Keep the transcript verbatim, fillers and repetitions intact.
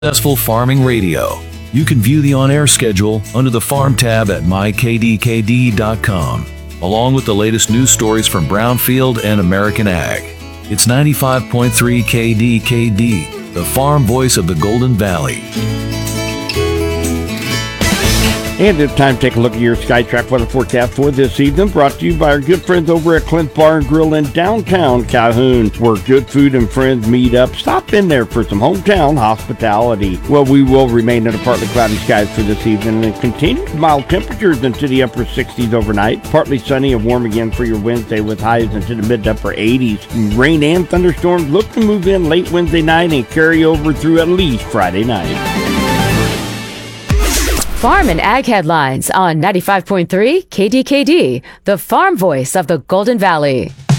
Successful Farming Radio. You can view the on-air schedule under the Farm tab at my k d k d dot com, along with the latest news stories from Brownfield and American Ag. It's ninety-five point three K D K D, the farm voice of the Golden Valley. And it's time to take a look at your SkyTrack weather forecast for this evening, brought to you by our good friends over at Clint's Bar and Grill in downtown Calhoun, where good food and friends meet up. Stop in there for some hometown hospitality. Well, we will remain under partly cloudy skies for this evening and continued mild temperatures into the upper sixties overnight. Partly sunny and warm again for your Wednesday with highs into the mid to upper eighties. Rain and thunderstorms look to move in late Wednesday night and carry over through at least Friday night. Farm and Ag headlines on ninety-five point three K D K D, the farm voice of the Golden Valley.